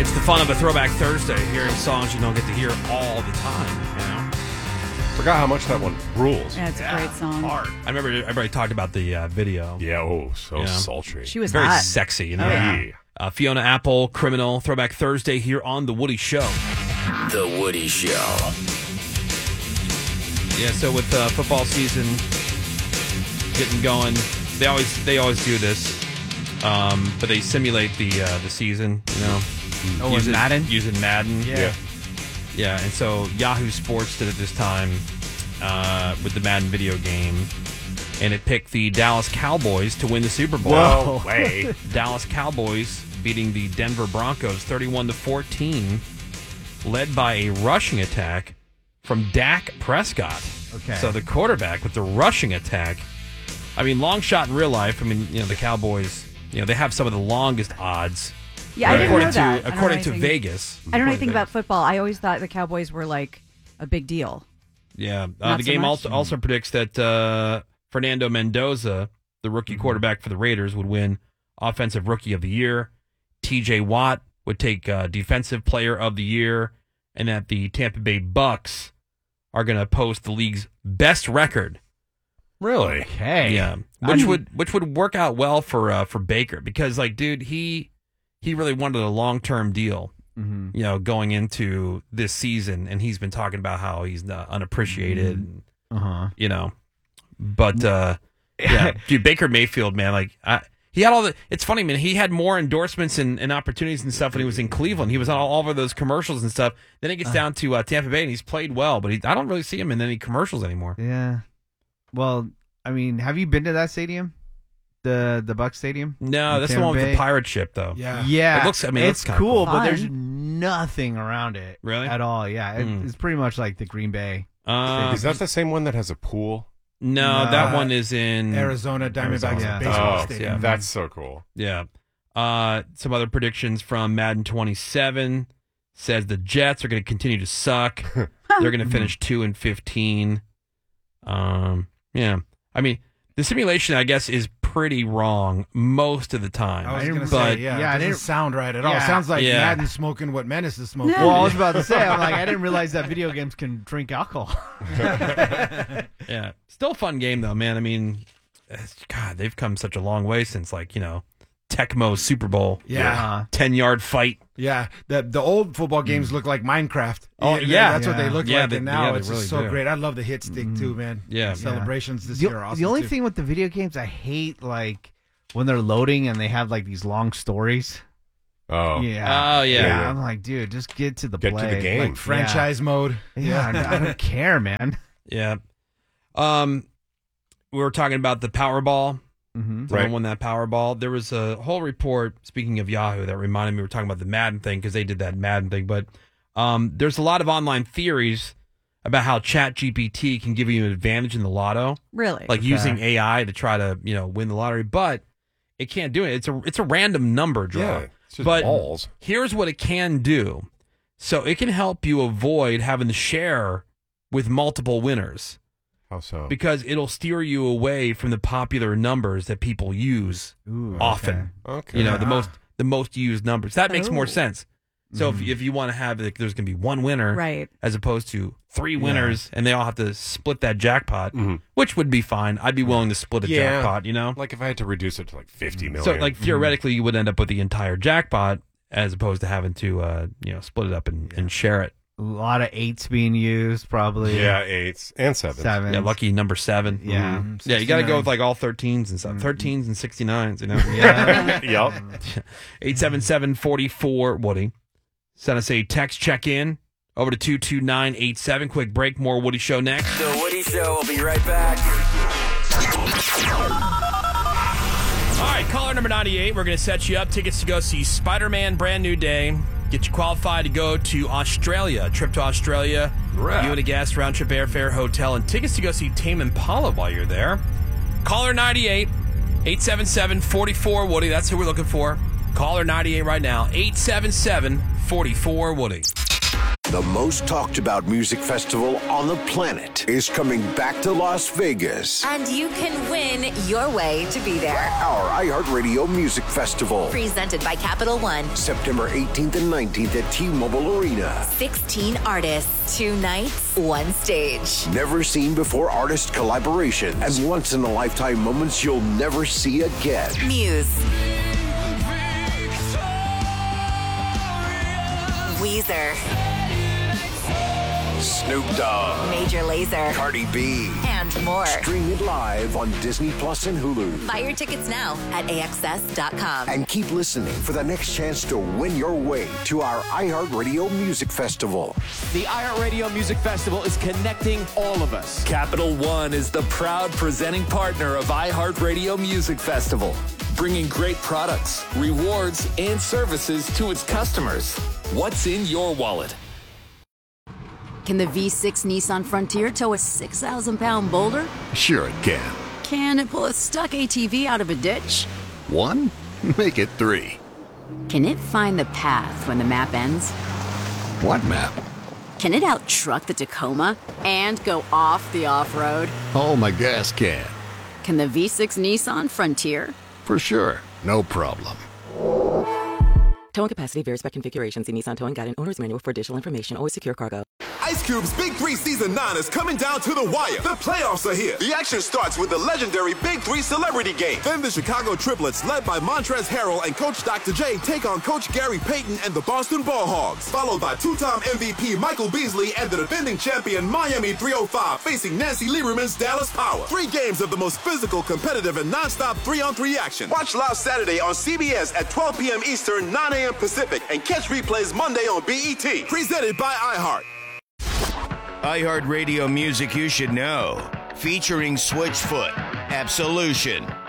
It's the fun of a Throwback Thursday, hearing songs you don't get to hear all the time, you know? Forgot how much that one rules. Yeah, it's a great song. Hard. I remember everybody talked about the video. Yeah, so sultry. She was very hot. sexy, you know? Oh, yeah. Fiona Apple, Criminal, Throwback Thursday here on The Woody Show. The Woody Show. Yeah, so with football season getting going, they always do this, but they simulate the season, you know? Using Madden? Using Madden. Yeah, and so Yahoo Sports did it this time with the Madden video game, and it picked the Dallas Cowboys to win the Super Bowl. Whoa. Way. Dallas Cowboys beating the Denver Broncos 31-14, led by a rushing attack from Dak Prescott. Okay. So the quarterback with the rushing attack. I mean, long shot in real life. I mean, the Cowboys, they have some of the longest odds. Yeah, I didn't know that. According to Vegas. I don't know anything about football. I always thought the Cowboys were like a big deal. Yeah. Not The so game much? also predicts that Fernando Mendoza, the rookie quarterback for the Raiders, would win Offensive Rookie of the Year. TJ Watt would take Defensive Player of the Year, and that the Tampa Bay Bucks are going to post the league's best record. Really? Okay. Yeah. Which would work out well for Baker, because dude, he really wanted a long-term deal. Mm-hmm. Going into this season, and he's been talking about how he's unappreciated. But yeah, dude, Baker Mayfield, man, he had all the. It's funny, man. He had more endorsements and opportunities and stuff when he was in Cleveland. He was on all of those commercials and stuff. Then he gets down to Tampa Bay, and he's played well, but I don't really see him in any commercials anymore. Yeah. Well, I mean, have you been to that stadium? The Bucs Stadium? No, that's the Tampa one with Bay? the pirate ship, though. Yeah. It looks. I mean, it's kinda cool, Fun. but there's nothing around it. Really? At all. Yeah. It's pretty much like the Green Bay. Is that the same one that has a pool? No, that one is in Arizona Diamondbacks Yeah. baseball stadium. yeah. That's so cool. Yeah. Some other predictions from Madden 27 says the Jets are going to continue to suck. They're going to finish 2-15. Yeah. I mean, the simulation, I guess, is pretty wrong most of the time. I was going to but say, yeah, it I doesn't didn't- sound right at all. Yeah. It sounds like Yeah. Madden smoking what Menace is smoking. Well, I was about to say, I didn't realize that video games can drink alcohol. Yeah. Still a fun game, though, man. I mean, God, they've come such a long way since, Tecmo Super Bowl. Yeah. 10-yard fight. Yeah, the old football games look like Minecraft. Oh, yeah. That's what they look Yeah, like. they- And now they it's really just so do. great. I love the hit stick too, man. Yeah. The celebrations this The, year are awesome. the only too. thing with the video games, I hate when they're loading and they have these long stories. Oh. Yeah. Oh, yeah. I'm like, dude, just get to the Get to play. the game. like franchise mode. Yeah, I don't care, man. Yeah. We were talking about the Powerball. Mm-hmm. Someone Right. won that Powerball. There was a whole report, speaking of Yahoo, that reminded me we were talking about the Madden thing, because they did that Madden thing. But there's a lot of online theories about how ChatGPT can give you an advantage in the lotto, Really? using AI to try to win the lottery. But it can't do it. It's a random number draw. Yeah. It's just But balls. here's what it can do. So it can help you avoid having to share with multiple winners, How so? because it'll steer you away from the popular numbers that people use Ooh, often. Okay. The most used numbers. That makes more sense. So if you want to have there's going to be one winner, Right. as opposed to three winners, and they all have to split that jackpot, Mhm. which would be fine. I'd be willing to split a Yeah. jackpot. Like if I had to reduce it to 50 million. So theoretically, you would end up with the entire jackpot, as opposed to having to split it up and share it. A lot of 8s being used, probably. Yeah, 8s and 7s. 7s. Yeah, lucky number 7. Yeah. Mm-hmm. Yeah, you got to go with all 13s and stuff. 13s and 69s, Yeah. Yep. 877-44 Woody. Send us a text check-in over to 22987. Quick break. More Woody Show next. The Woody Show will be right back. All right, caller number 98. We're going to set you up. Tickets to go see Spider-Man Brand New Day. Get you qualified to go to Australia. Trip to Australia. Right. You and a guest, round-trip airfare, hotel, and tickets to go see Tame Impala while you're there. Caller 98. 877-44 Woody. That's who we're looking for. Caller 98 right now. 877-44 Woody. The most talked about music festival on the planet is coming back to Las Vegas. And you can win your way to be there. Our iHeartRadio Music Festival. Presented by Capital One. September 18th and 19th at T-Mobile Arena. 16 artists, 2 nights, 1 stage. Never seen before artist collaborations and once in a lifetime moments you'll never see again. Muse. Weezer. Snoop Dogg. Major Lazer. Cardi B. And more. Stream it live on Disney Plus and Hulu. Buy your tickets now at AXS.com. And keep listening for the next chance to win your way to our iHeartRadio Music Festival. The iHeartRadio Music Festival is connecting all of us. Capital One is the proud presenting partner of iHeartRadio Music Festival, bringing great products, rewards, and services to its customers. What's in your wallet? Can the V6 Nissan Frontier tow a 6,000-pound boulder? Sure it can. Can it pull a stuck ATV out of a ditch? 1? Make it 3. Can it find the path when the map ends? What map? Can it out-truck the Tacoma and go off the off-road? Oh, my gas can. Can the V6 Nissan Frontier? For sure. No problem. Towing capacity varies by configuration. See Nissan Towing Guide and Owner's Manual for additional information. Always secure cargo. Ice Cube's Big 3 Season 9 is coming down to the wire. The playoffs are here. The action starts with the legendary Big 3 Celebrity Game. Then the Chicago Triplets, led by Montrezl Harrell and Coach Dr. J, take on Coach Gary Payton and the Boston Ball Hogs. Followed by two-time MVP Michael Beasley and the defending champion Miami 305 facing Nancy Lieberman's Dallas Power. 3 games of the most physical, competitive, and non-stop 3-on-3 action. Watch live Saturday on CBS at 12 p.m. Eastern, 9 a.m. Pacific, and catch replays Monday on BET. Presented by iHeart. iHeartRadio Music You Should Know, featuring Switchfoot, Absolution,